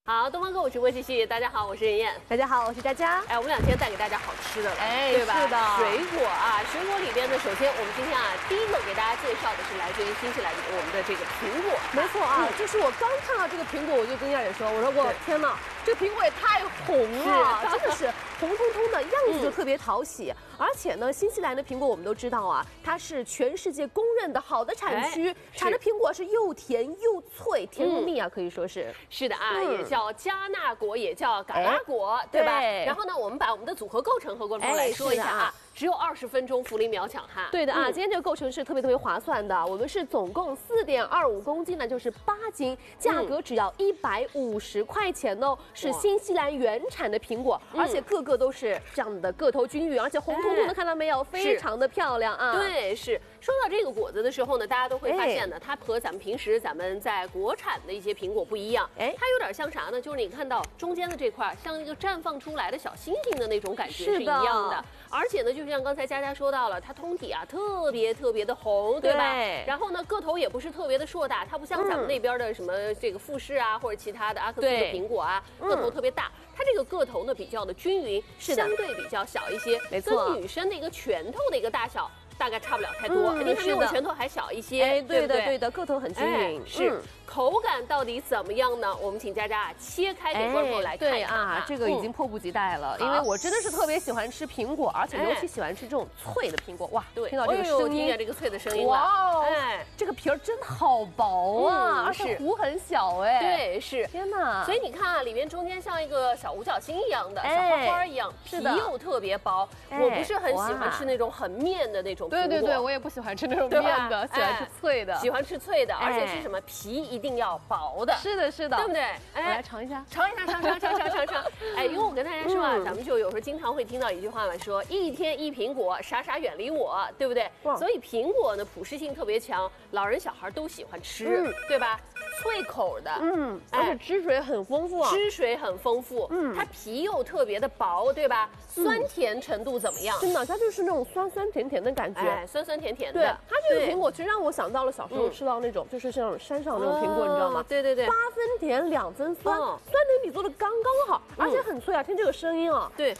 好，东方购物直播继续。大家好，我是妍妍。 大家好，我是佳佳。 哎，我们两天带给大家好吃的了， 对吧？ 是的。 水果啊，水果里边呢，首先我们今天第一个给大家介绍的是来自于新西兰我们的这个苹果。 没错啊，就是我刚看到这个苹果，我就跟亚姐说，我说我天哪，这个苹果也太红了，真的是红彤彤的样子就特别讨喜。而且呢，新西兰的苹果我们都知道啊，它是全世界公认的好的产区，产的苹果是又甜又脆，甜如蜜啊，可以说是。 是的啊，也叫加纳果，也叫嘎拉果，对吧？然后呢，我们把我们的组合构成和观众来说一下啊。只有20分钟，福利秒抢哈！ 对的啊，今天这个构成是特别划算的。我们是总共4.25公斤呢，就是8斤，价格只要150块钱哦，是新西兰原产的苹果，而且个个都是这样的个头均匀，而且红彤彤的，看到没有？非常的漂亮啊！ 对，是。说到这个果子的时候呢，大家都会发现呢，它和咱们平时在国产的一些苹果不一样，它有点像啥呢？就是你看到中间的这块，像一个绽放出来的小星星的那种感觉是一样的，而且呢，就像刚才佳佳说到了，它通体啊特别的红，对吧？然后呢，个头也不是特别的硕大，它不像咱们那边的什么这个富士啊或者其他的阿克苏的苹果啊，个头特别大。它这个个头呢比较的均匀，相对比较小一些， 没错， 跟女生的一个拳头的一个大小大概差不了太多，肯定是比我拳头还小一些。 哎，对的，个头很均匀。 是，口感到底怎么样呢？我们请佳佳切开给观众来看一看啊。这个已经迫不及待了，因为我真的是特别喜欢吃苹果，而且尤其喜欢吃这种脆的苹果。哇，听到这个声音， 听见这个脆的声音了。 哇，哎，这个皮儿真好薄啊，而且核很小哎。 对，是。 天哪！ 所以你看啊，里面中间像一个小五角星一样的小花花一样，皮又特别薄。我不是很喜欢吃那种很面的那种。 对，我也不喜欢吃那种面的，喜欢吃脆的。 喜欢吃脆的，而且是什么皮一定要薄的。 是的， 对不对？ 我来尝一下， 尝。哎，因为我跟大家说啊，咱们就有时候经常会听到一句话嘛，说一天一苹果，傻傻远离我，对不对？所以苹果呢，普适性特别强，老人小孩都喜欢吃，对吧？脆口的， 而且汁水很丰富啊， 它皮又特别的薄，对吧？酸甜程度怎么样？ 真的，它就是那种酸酸甜甜的感觉， 酸酸甜甜的。 对，它这个苹果其实让我想到了小时候吃到那种，就是像山上那种苹果，你知道吗？ 对，8 分甜2分酸，酸甜比做的刚刚好，而且很脆啊，听这个声音啊， 对。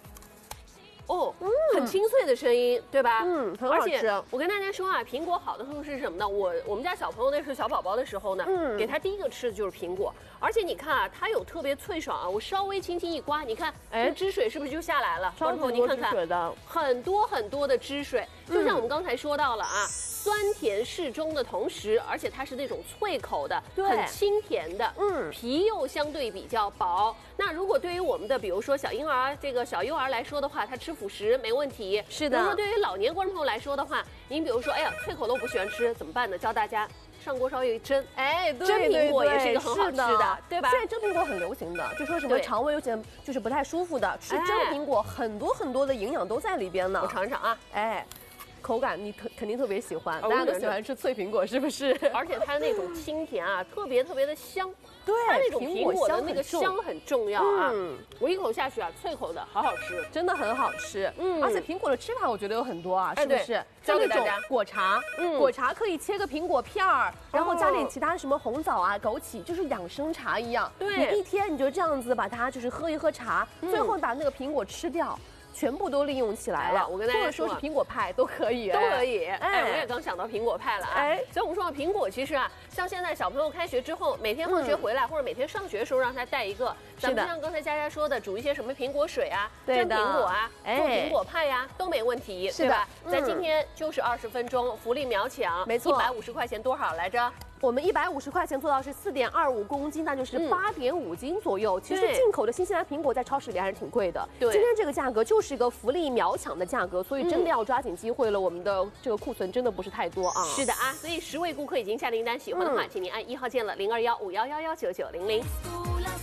很清脆的声音，对吧？ 很好吃。 而且我跟大家说啊，苹果好的处是什么呢？我们家小朋友那是小宝宝的时候呢，给他第一个吃的就是苹果。而且你看啊，它有特别脆爽啊，我稍微轻轻一刮，你看，哎，汁水是不是就下来了？ 超级多汁水的， 很多的汁水。就像我们刚才说到了啊，酸甜适中的同时，而且它是那种脆口的，很清甜的，皮又相对比较薄。那如果对于我们的比如说小婴儿这个小幼儿来说的话，他吃辅食没问题。 是的。 比如说对于老年观众朋友来说的话，您比如说，哎呀，脆口的我不喜欢吃，怎么办呢？教大家上锅稍微一蒸， 哎， 蒸苹果也是一个很好吃的，对吧？ 现在蒸苹果很流行的，就说什么肠胃有点就是不太舒服的，吃蒸苹果很多的营养都在里边呢。 我尝一尝啊， 哎。口感你肯定特别喜欢，大家都喜欢吃脆苹果，是不是？ 而且它那种清甜啊，特别的香。 对， 它那种苹果的那个香很重要啊。我一口下去啊，脆口的，好好吃， 真的很好吃。而且苹果的吃法我觉得有很多啊，是不是？ 教给大家果茶，果茶可以切个苹果片儿，然后加点其他什么红枣啊、枸杞，就是养生茶一样。 对， 你一天你就这样子把它就是喝一喝茶，最后把那个苹果吃掉。全部都利用起来了， 我跟大家说是苹果派都可以， 都可以。哎，我也刚想到苹果派了啊。 哎， 所以我们说苹果其实啊，像现在小朋友开学之后，每天放学回来或者每天上学的时候，让他带一个。咱们像刚才佳佳说的，煮一些什么苹果水啊、蒸苹果啊、做苹果派呀，都没问题，对吧？咱今天就是20分钟，福利秒抢， 没错 ，150块钱多少来着？ 我们150块钱做到是4.25公斤，那就是8.5斤左右。其实进口的新西兰苹果在超市里还是挺贵的。 对， 今天这个价格就是一个福利秒抢的价格，所以真的要抓紧机会了。我们的这个库存真的不是太多啊。 是的啊，所以10位顾客已经下订单，喜欢的话，请您按1号键了，0215111990。